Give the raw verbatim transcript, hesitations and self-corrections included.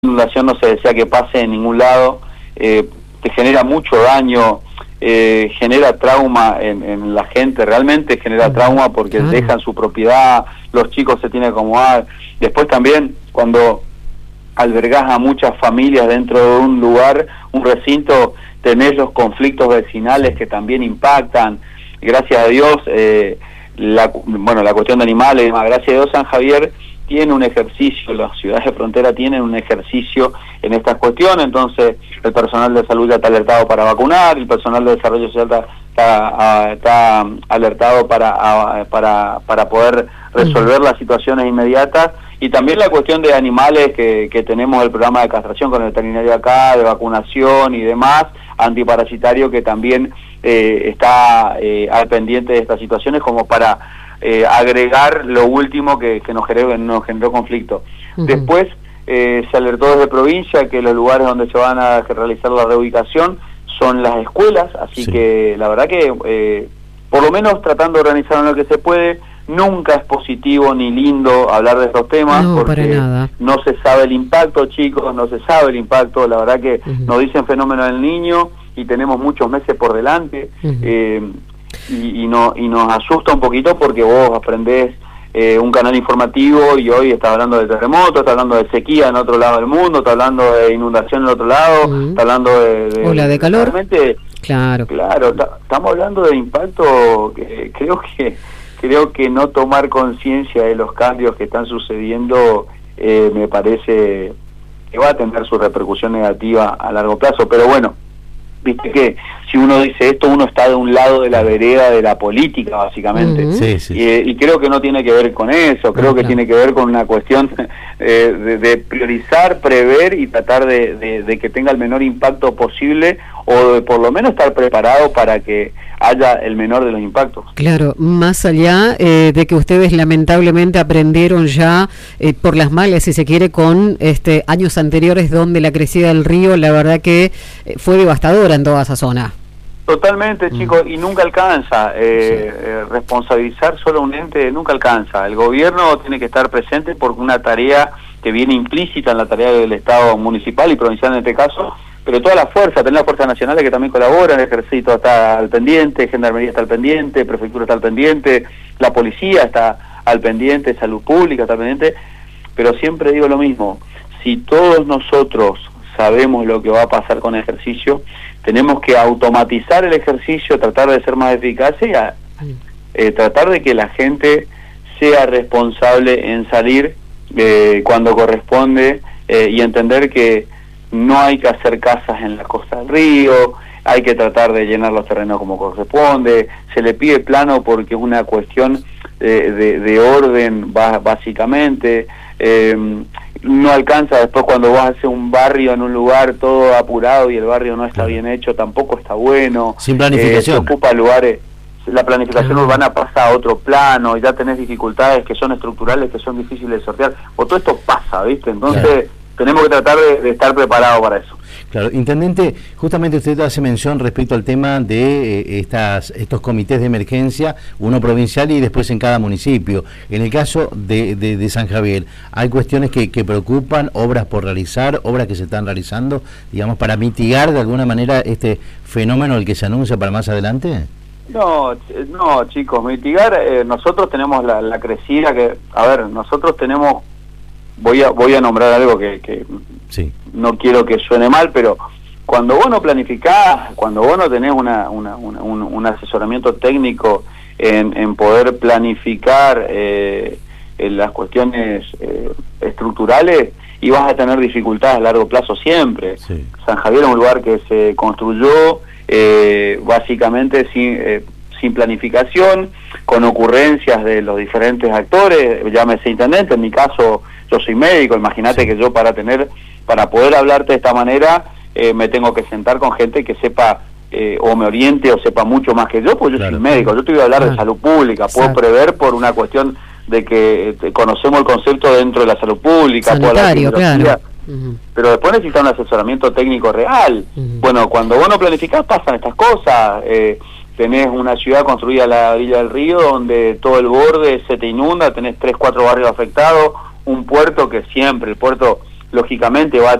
inundación no se desea que pase en ningún lado, eh, te genera mucho daño, eh, genera trauma en, en la gente, realmente genera trauma porque claro. dejan su propiedad, los chicos se tienen que acomodar. Después también cuando albergás a muchas familias dentro de un lugar, un recinto, tenés los conflictos vecinales que también impactan. Gracias a Dios, eh, la, bueno, la cuestión de animales, gracias a Dios San Javier tiene un ejercicio, las ciudades de frontera tienen un ejercicio en estas cuestiones, entonces el personal de salud ya está alertado para vacunar, el personal de desarrollo social está, está, está alertado para, para, para poder resolver las situaciones inmediatas, y también la cuestión de animales que, que tenemos el programa de castración con el veterinario acá, de vacunación y demás, antiparasitario, que también eh, está eh, al pendiente de estas situaciones como para Eh, agregar lo último que, que nos generó, nos generó conflicto. Uh-huh. Después eh, se alertó desde provincia que los lugares donde se van a realizar la reubicación son las escuelas, así sí. que la verdad que eh, por lo menos tratando de organizar lo que se puede. Nunca es positivo ni lindo hablar de estos temas, no, porque para nada. no se sabe el impacto, chicos, no se sabe el impacto. La verdad que uh-huh. nos dicen fenómeno del niño y tenemos muchos meses por delante. Uh-huh. eh, Y, y, no, y nos asusta un poquito porque vos aprendés eh, un canal informativo y hoy está hablando de terremotos, está hablando de sequía en otro lado del mundo, está hablando de inundación en otro lado, uh-huh. está hablando de... de Ola de calor. Realmente, claro. Claro, estamos hablando de impacto que creo que creo que no tomar conciencia de los cambios que están sucediendo eh, me parece que va a tener su repercusión negativa a largo plazo, pero bueno, viste que si uno dice esto, uno está de un lado de la vereda de la política, básicamente. Uh-huh. sí, sí. Y, y creo que no tiene que ver con eso, creo uh-huh. que tiene que ver con una cuestión eh, de, de priorizar, prever y tratar de, de, de que tenga el menor impacto posible, o de por lo menos estar preparado para que haya el menor de los impactos. Claro, más allá eh, de que ustedes lamentablemente aprendieron ya eh, por las malas, si se quiere, con este años anteriores donde la crecida del río, la verdad que eh, fue devastadora en toda esa zona. Totalmente, mm. chicos, y nunca alcanza. Eh, sí. eh, responsabilizar solo un ente nunca alcanza. El gobierno tiene que estar presente por una tarea que viene implícita en la tarea del Estado municipal y provincial en este caso, pero toda la fuerza, tenés las fuerzas nacionales que también colaboran, el ejército está al pendiente, gendarmería está al pendiente, prefectura está al pendiente, la policía está al pendiente, salud pública está al pendiente, pero siempre digo lo mismo, si todos nosotros sabemos lo que va a pasar con el ejercicio, tenemos que automatizar el ejercicio, tratar de ser más eficaces y a, eh, tratar de que la gente sea responsable en salir eh, cuando corresponde eh, y entender que no hay que hacer casas en la costa del río, hay que tratar de llenar los terrenos como corresponde, se le pide plano porque es una cuestión eh, de, de orden básicamente, eh, no alcanza después cuando vos haces un barrio en un lugar todo apurado y el barrio no está bien hecho, tampoco está bueno. Sin planificación. Eh, se ocupa lugares, la planificación uh-huh. urbana pasa a otro plano, y ya tenés dificultades que son estructurales, que son difíciles de sortear, o todo esto pasa, ¿viste? Entonces... Claro. Tenemos que tratar de, de estar preparados para eso. Claro, intendente, justamente usted hace mención respecto al tema de eh, estas estos comités de emergencia, uno provincial y después en cada municipio. En el caso de, de, de San Javier, ¿hay cuestiones que, que preocupan, obras por realizar, obras que se están realizando, digamos, para mitigar de alguna manera este fenómeno el que se anuncia para más adelante? No, no, chicos, mitigar, eh, nosotros tenemos la, la crecida que, a ver, nosotros tenemos... Voy a voy a nombrar algo que, que sí. no quiero que suene mal, pero cuando vos no planificás, cuando vos no tenés una, una, una, un, un asesoramiento técnico en, en poder planificar eh, en las cuestiones eh, estructurales, y vas a tener dificultades a largo plazo siempre. Sí. San Javier es un lugar que se construyó eh, básicamente sin, eh, sin planificación, con ocurrencias de los diferentes actores, llámese intendente, en mi caso... Yo soy médico, imagínate sí. que yo para tener, para poder hablarte de esta manera, eh, me tengo que sentar con gente que sepa, eh, o me oriente, o sepa mucho más que yo, pues yo claro. soy médico, yo te voy a hablar ah. de salud pública, puedo Exacto. prever por una cuestión de que eh, conocemos el concepto dentro de la salud pública, sanitario, por la claro. Uh-huh. Pero después necesitas un asesoramiento técnico real. Uh-huh. Bueno, cuando vos no planificás pasan estas cosas, eh, tenés una ciudad construida a la orilla del río donde todo el borde se te inunda, tenés tres, cuatro barrios afectados, un puerto que siempre, el puerto lógicamente va a